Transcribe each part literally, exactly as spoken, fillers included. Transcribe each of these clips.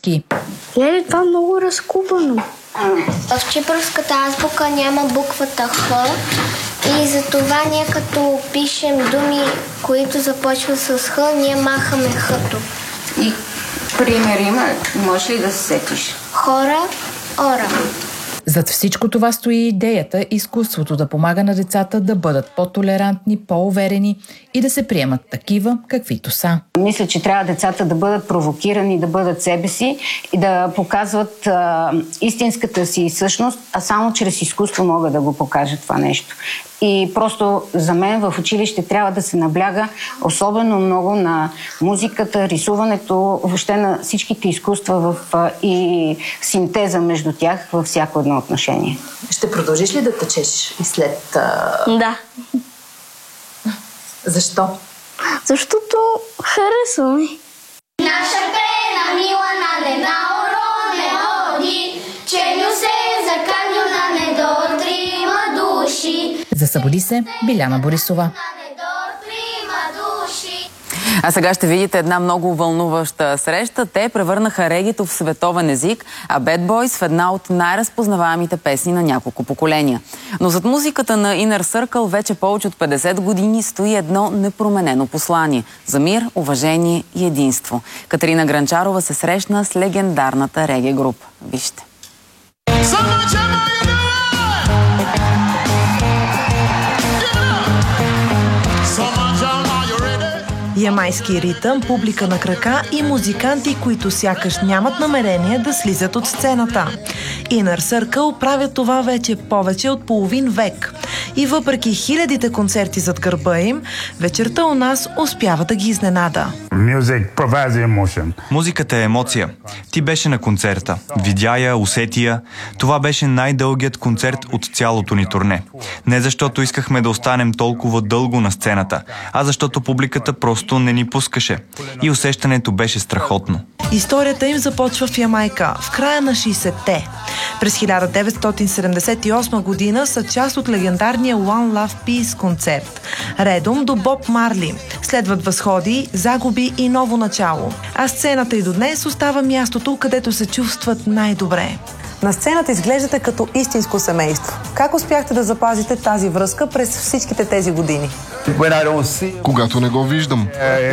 буквички. Леле, това е много разкубано. В кипърската азбука няма буквата Х и затова ние като пишем думи, които започват с Х, ние махаме Х-то. И пример има, може ли да се сетиш? Хора, ора. Зад всичко това стои идеята изкуството да помага на децата да бъдат по-толерантни, по-уверени и да се приемат такива, каквито са. Мисля, че трябва децата да бъдат провокирани, да бъдат себе си и да показват а, истинската си същност, а само чрез изкуство могат да го покажат това нещо. И просто за мен в училище трябва да се набляга особено много на музиката, рисуването, въобще на всичките изкуства в, а, и синтеза между тях във всяко едно отношение. Ще продължиш ли да тъчеш и след... А... Да. Защо? Защото харесва ми. Наша пена мила на една не ходи, черню се заканю на недор трима души. За Събуди се, Биляна Борисова. А сега ще видите една много вълнуваща среща. Те превърнаха регито в световен език, а Bad Boys в една от най-разпознаваемите песни на няколко поколения. Но зад музиката на Inner Circle вече повече от петдесет години стои едно непроменено послание за мир, уважение и единство. Катерина Гранчарова се срещна с легендарната реге група. Вижте. Ямайски ритъм, публика на крака и музиканти, които сякаш нямат намерение да слизат от сцената. Inner Circle правят това вече повече от половин век. И въпреки хилядите концерти зад гърба им, вечерта у нас успява да ги изненада. Музиката е емоция. Ти беше на концерта. Видя я, усети я. Това беше най-дългият концерт от цялото ни турне. Не защото искахме да останем толкова дълго на сцената, а защото публиката просто не ни пускаше. И усещането беше страхотно. Историята им започва в Ямайка, в края на шейсетте. През хиляда деветстотин седемдесет и осма година са част от легендарния One Love Peace концерт. Редом до Боб Марли. Следват възходи, загуби и ново начало. А сцената и до днес остава мястото, където се чувстват най-добре. На сцената изглеждате като истинско семейство. Как успяхте да запазите тази връзка през всичките тези години? Когато не го виждам.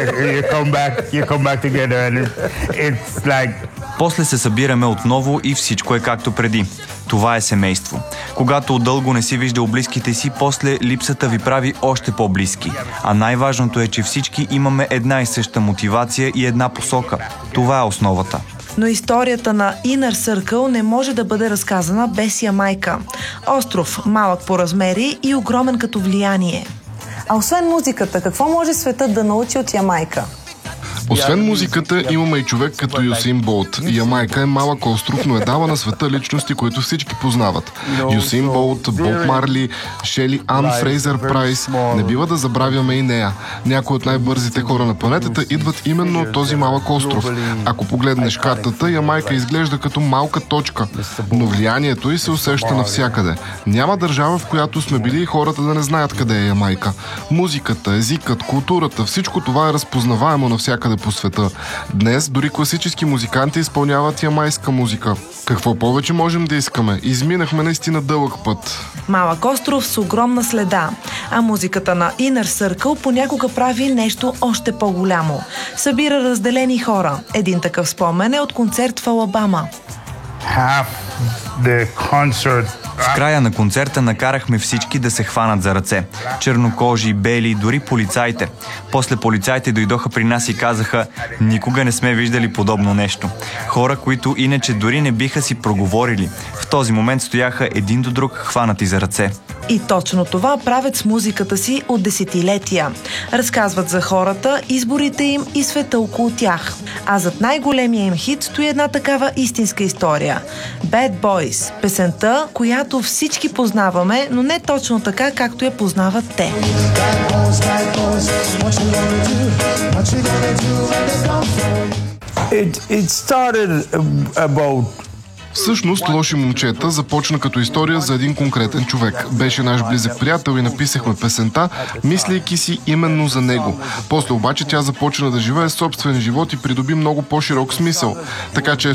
После се събираме отново и всичко е както преди. Това е семейство. Когато дълго не си виждал близките си, после липсата ви прави още по-близки. А най-важното е, че всички имаме една и съща мотивация и една посока. Това е основата. Но историята на Inner Circle не може да бъде разказана без Ямайка. Остров, малък по размери и огромен като влияние. А освен музиката, какво може светът да научи от Ямайка? Освен музиката, имаме и човек като Юсейн Болт. Ямайка е малък остров, но е дава на света личности, които всички познават. Юсейн Болт, Боб Марли, Шели Ан Фрейзер Прайс. Не бива да забравяме и нея. Някои от най-бързите хора на планетата идват именно от този малък остров. Ако погледнеш картата, Ямайка изглежда като малка точка, но влиянието й се усеща навсякъде. Няма държава, в която сме били и хората да не знаят къде е Ямайка. Музиката, езикът, културата, всичко това е разпознаваемо навсякъде по света. Днес дори класически музиканти изпълняват ямайска музика. Какво повече можем да искаме? Изминахме наистина дълъг път. Малък остров с огромна следа, а музиката на Inner Circle понякога прави нещо още по-голямо. Събира разделени хора. Един такъв спомен е от концерт в Алабама. В края на концерта накарахме всички да се хванат за ръце. Чернокожи, бели, дори полицаите. После полицаите дойдоха при нас и казаха: никога не сме виждали подобно нещо. Хора, които иначе дори не биха си проговорили. В този момент стояха един до друг хванати за ръце. И точно това правят с музиката си от десетилетия. Разказват за хората, изборите им и света около тях. А зад най-големия им хит стои една такава истинска история. Bad Boys – песента, която всички познаваме, но не точно така, както я познават те. It, it started about Всъщност, Лоши момчета започна като история за един конкретен човек. Беше наш близък приятел и написахме песента, мислейки си именно за него. После обаче тя започна да живее собствен живот и придоби много по-широк смисъл. Така че